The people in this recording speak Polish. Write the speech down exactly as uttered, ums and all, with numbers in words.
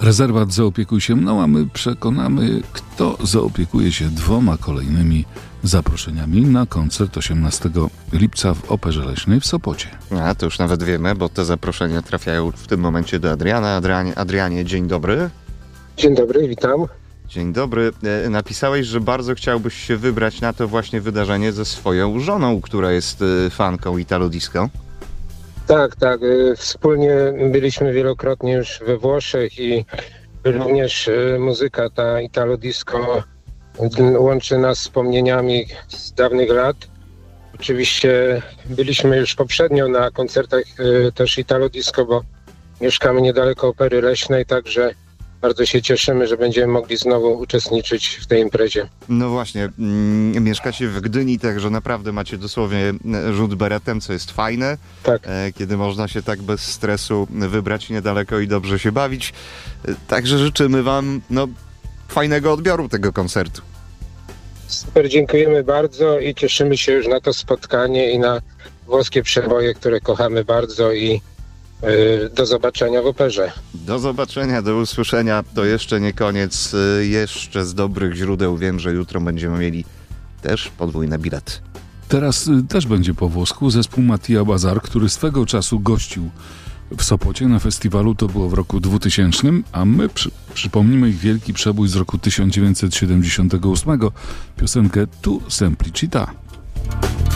Rezerwat Zaopiekuj się mną, a my przekonamy, kto zaopiekuje się dwoma kolejnymi zaproszeniami na koncert osiemnastego lipca w Operze Leśnej w Sopocie. A, to już nawet wiemy, bo te zaproszenia trafiają w tym momencie do Adriana. Adrianie, Adrianie, dzień dobry. Dzień dobry, witam. Dzień dobry. E, napisałeś, że bardzo chciałbyś się wybrać na to właśnie wydarzenie ze swoją żoną, która jest e, fanką Italo Disco. Tak, tak. y, Wspólnie byliśmy wielokrotnie już we Włoszech i również y, muzyka ta Italo Disco d- łączy nas wspomnieniami z dawnych lat. Oczywiście byliśmy już poprzednio na koncertach y, też Italo Disco, bo mieszkamy niedaleko Opery Leśnej, także bardzo się cieszymy, że będziemy mogli znowu uczestniczyć w tej imprezie. No właśnie, mm, mieszkacie w Gdyni, także naprawdę macie dosłownie e, rzut beretem, co jest fajne, Tak. e, kiedy można się tak bez stresu wybrać niedaleko i dobrze się bawić. E, Także życzymy wam no, fajnego odbioru tego koncertu. Super, dziękujemy bardzo i cieszymy się już na to spotkanie i na włoskie przeboje, które kochamy bardzo i y, do zobaczenia w operze. Do zobaczenia, do usłyszenia. To jeszcze nie koniec. E, Jeszcze z dobrych źródeł wiem, że jutro będziemy mieli też podwójne bilety. Teraz y, też będzie po włosku zespół Mattia Bazar, który swego czasu gościł w Sopocie na festiwalu, to było w roku dwutysięcznym, a my przy, przypomnimy ich wielki przebój z roku tysiąc dziewięćset siedemdziesiątego ósmego, piosenkę Tu Semplicità.